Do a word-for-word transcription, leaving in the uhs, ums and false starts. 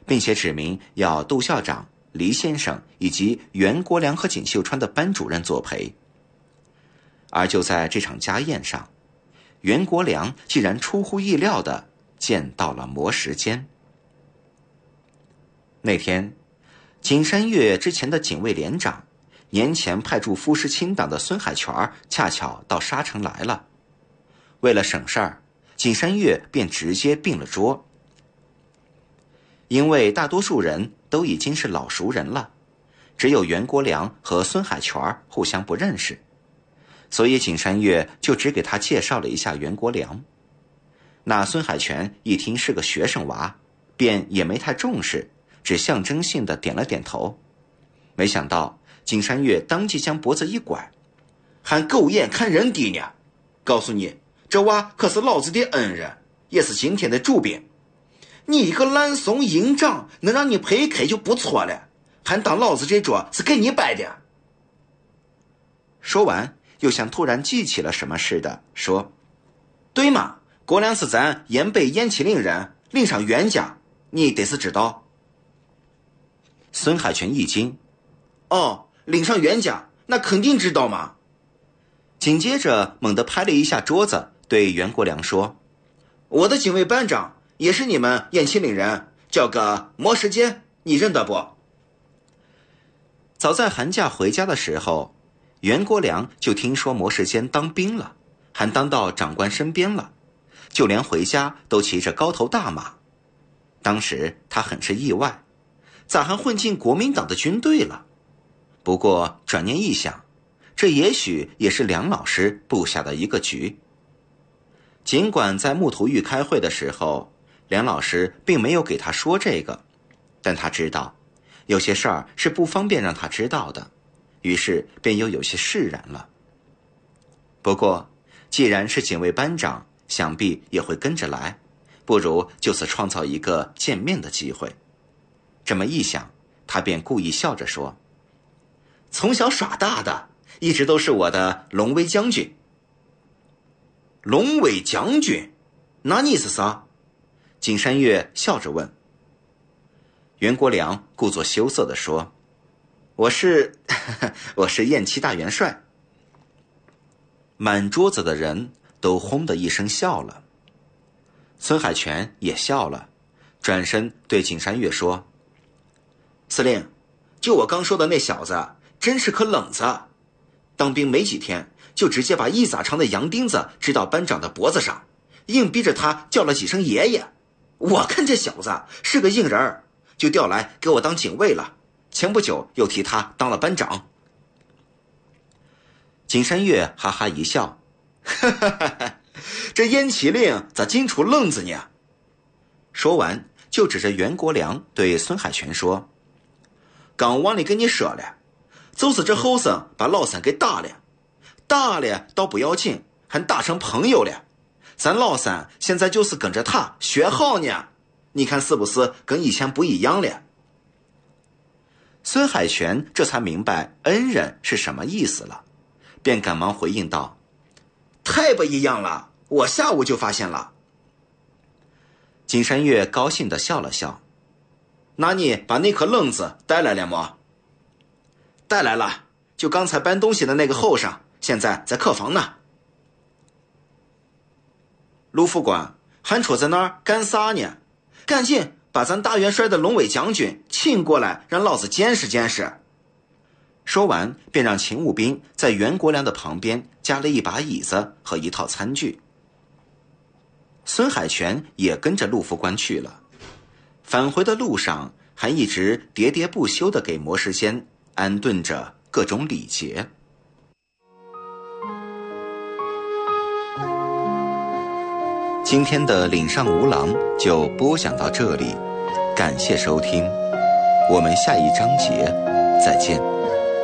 并且指明要窦校长、黎先生以及袁国良和锦绣川的班主任作陪。而就在这场家宴上，袁国良竟然出乎意料地见到了磨石坚。那天，景山岳之前的警卫连长，年前派驻夫师清党的孙海泉恰巧到沙城来了。为了省事儿，景山岳便直接并了桌。因为大多数人都已经是老熟人了，只有袁国良和孙海泉互相不认识，所以景山岳就只给他介绍了一下袁国良。那孙海泉一听是个学生娃，便也没太重视，只象征性的点了点头。没想到景山岳当即将脖子一拐， 还狗眼看人低呢！告诉你，这娃可是老子的恩人，也是今天的主宾。你一个烂怂营长，能让你陪开就不错了，还当老子这桌是给你摆的。 说完，又像突然记起了什么似的，说：“ 对嘛，国良是咱延北延庆岭人，岭上袁家，你得是知道。” 孙海泉一惊：“ 哦，岭上袁家，那肯定知道嘛。” 紧接着猛地拍了一下桌子，对袁国良说：“ 我的警卫班长也是你们延庆岭人，叫个磨石坚，你认得不？” 早在寒假回家的时候，袁国良就听说磨石坚当兵了，还当到长官身边了，就连回家都骑着高头大马。当时他很是意外，咋还混进国民党的军队了？不过转念一想，这也许也是梁老师布下的一个局。尽管在木图峪开会的时候，梁老师并没有给他说这个，但他知道有些事儿是不方便让他知道的，于是便又有些释然了。不过既然是警卫班长，想必也会跟着来，不如就此创造一个见面的机会。这么一想，他便故意笑着说：“从小耍大的，一直都是我的龙威将军。” 龙威将军？那你是啥？ 景山岳笑着问。袁国良故作羞涩地说：“我是我是燕七大元帅。”满桌子的人都轰的一声笑了。孙海泉也笑了，转身对景山岳说：“ 司令，就我刚说的那小子真是颗冷子，当兵没几天就直接把一拃长的洋钉子支到班长的脖子上，硬逼着他叫了几声爷爷。我看这小子是个硬人儿，就调来给我当警卫了，前不久又提他当了班长。” 景山岳哈哈一笑：“ 哈哈哈哈，这燕启令咋净出愣子呢？” 说完就指着袁国良对孙海泉说：“ 刚忘了跟你说了，就是这后生把老三给打了，打了倒不要紧，还打成朋友了。咱老三现在就是跟着他学好呢，你看是不是跟以前不一样了？” 孙海泉这才明白恩人是什么意思了，便赶忙回应道：“ 太不一样了，我下午就发现了。” 景山岳高兴地笑了笑：“ 那你把那颗愣子带来了吗？”“带来了，就刚才搬东西的那个后生，现在在客房呢。”“卢副官，还杵在那儿干啥呢？赶紧把咱大元帅的龙伟将军请过来，让老子见识见识。” 说完便让勤务兵在袁国良的旁边加了一把椅子和一套餐具。孙海泉也跟着陆副官去了，返回的路上还一直喋喋不休地给磨石坚安顿着各种礼节。今天的岭上无郎就播讲到这里，感谢收听，我们下一章节再见。